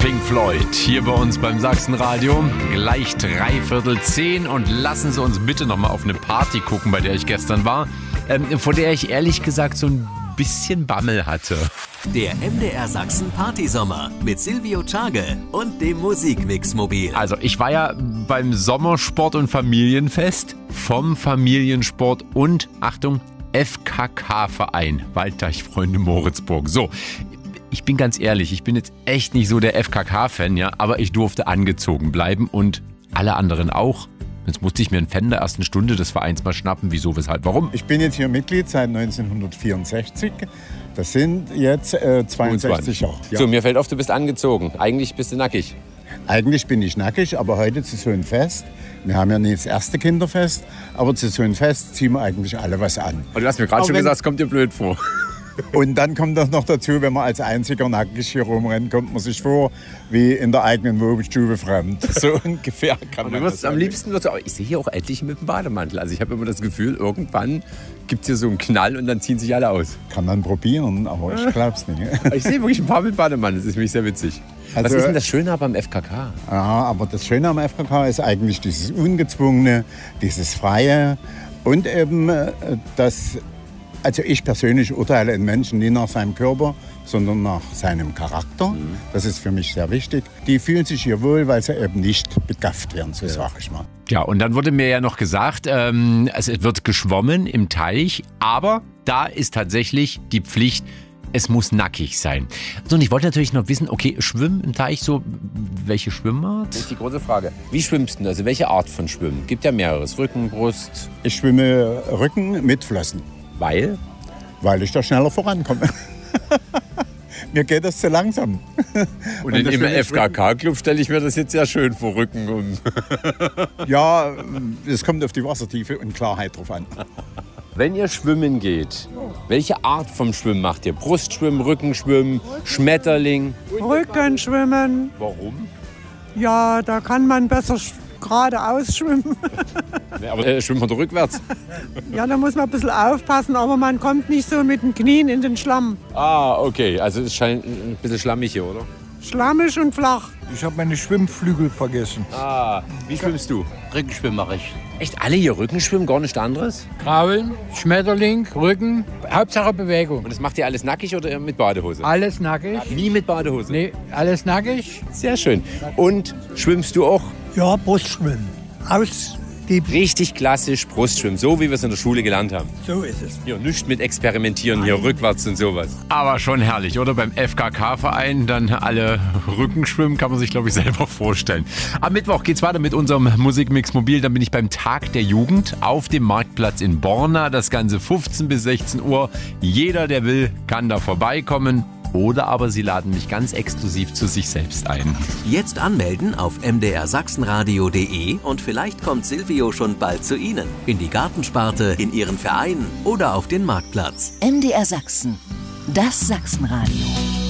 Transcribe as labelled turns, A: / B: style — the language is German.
A: Pink Floyd hier bei uns beim Sachsenradio. Gleich 9:45 und lassen Sie uns bitte nochmal auf eine Party gucken, bei der ich gestern war, vor der ich ehrlich gesagt so ein bisschen Bammel hatte.
B: Der MDR Sachsen Partysommer mit Silvio Czage und dem Musikmix-Mobil.
A: Also ich war ja beim Sommersport- und Familienfest vom Familiensport und, Achtung, FKK-Verein, Walddeichfreunde Moritzburg. So, ich bin ganz ehrlich, ich bin jetzt echt nicht so der FKK-Fan, ja, aber ich durfte angezogen bleiben und alle anderen auch. Jetzt musste ich mir einen Fan der ersten Stunde des Vereins mal schnappen. Wieso, weshalb, warum?
C: Ich bin jetzt hier Mitglied seit 1964. Das sind jetzt 62 Jahre. Ja.
A: So, mir fällt auf, du bist angezogen. Eigentlich bist du nackig.
C: Eigentlich bin ich nackig, aber heute zu so einem Fest. Wir haben ja nicht das erste Kinderfest, aber zu so einem Fest ziehen wir eigentlich alle was an.
A: Und du hast mir gerade schon gesagt, es kommt dir blöd vor.
C: Und dann kommt das noch dazu, wenn man als einziger nackig hier rumrennt, kommt man sich vor wie in der eigenen Wohnstube fremd. So ungefähr kann man das sagen.
A: Am liebsten wirst du auch, ich sehe hier auch etliche mit dem Bademantel. Also ich habe immer das Gefühl, irgendwann gibt es hier so einen Knall und dann ziehen sich alle aus.
C: Kann man probieren, aber ich glaube es nicht.
A: Ich sehe wirklich ein paar mit Bademantel, das ist nämlich sehr witzig.
C: Also,
A: was ist denn das Schöne beim FKK?
C: Ja, aber das Schöne am FKK ist eigentlich dieses Ungezwungene, dieses Freie und eben das... Also ich persönlich urteile einen Menschen nicht nach seinem Körper, sondern nach seinem Charakter. Das ist für mich sehr wichtig. Die fühlen sich hier wohl, weil sie eben nicht begafft werden, so sage ich mal.
A: Ja, und dann wurde mir ja noch gesagt, es wird geschwommen im Teich, aber da ist tatsächlich die Pflicht, es muss nackig sein. So, und ich wollte natürlich noch wissen, okay, Schwimmen im Teich, so welche Schwimmart? Das ist die große Frage. Wie schwimmst du? Also welche Art von Schwimmen? Gibt ja mehreres. Rücken, Brust?
C: Ich schwimme Rücken mit Flossen.
A: Weil?
C: Weil ich da schneller vorankomme. Mir geht das zu langsam.
A: Und im FKK-Club stelle ich mir das jetzt sehr schön vor, Rücken und...
C: Ja, es kommt auf die Wassertiefe und Klarheit drauf an.
A: Wenn ihr schwimmen geht, welche Art vom Schwimmen macht ihr? Brustschwimmen, Rückenschwimmen, Schmetterling?
D: Rückenschwimmen.
A: Warum?
D: Ja, da kann man besser geradeaus schwimmen.
A: Aber schwimmt man doch rückwärts?
D: Ja, da muss man ein bisschen aufpassen, aber man kommt nicht so mit den Knien in den Schlamm.
A: Ah, okay. Also es scheint ein bisschen schlammig hier, oder?
D: Schlammig und flach.
E: Ich habe meine Schwimmflügel vergessen.
A: Ah, wie schwimmst du?
F: Rückenschwimmen mache ich.
A: Echt alle hier Rückenschwimmen, gar nichts anderes?
F: Kraulen, Schmetterling, Rücken, Hauptsache Bewegung.
A: Und das macht ihr alles nackig oder mit Badehose?
F: Alles nackig.
A: Nie mit Badehose?
F: Nee, alles nackig.
A: Sehr schön. Und schwimmst du auch?
E: Ja, Brustschwimmen.
A: Richtig klassisch Brustschwimmen, so wie wir es in der Schule gelernt haben.
E: So ist es.
A: Ja, nichts mit Experimentieren hier rückwärts und sowas. Aber schon herrlich, oder? Beim FKK-Verein dann alle Rückenschwimmen, kann man sich, glaube ich, selber vorstellen. Am Mittwoch geht's weiter mit unserem Musikmix Mobil. Dann bin ich beim Tag der Jugend auf dem Marktplatz in Borna. Das Ganze 15 bis 16 Uhr. Jeder, der will, kann da vorbeikommen. Oder aber Sie laden mich ganz exklusiv zu sich selbst ein.
B: Jetzt anmelden auf mdrsachsenradio.de und vielleicht kommt Silvio schon bald zu Ihnen. In die Gartensparte, in Ihren Verein oder auf den Marktplatz.
G: MDR Sachsen, das Sachsenradio.